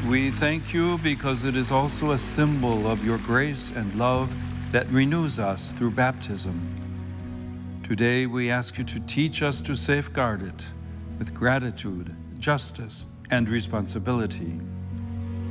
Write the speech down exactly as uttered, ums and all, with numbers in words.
We thank you because it is also a symbol of your grace and love that renews us through baptism. Today we ask you to teach us to safeguard it with gratitude, justice, and responsibility.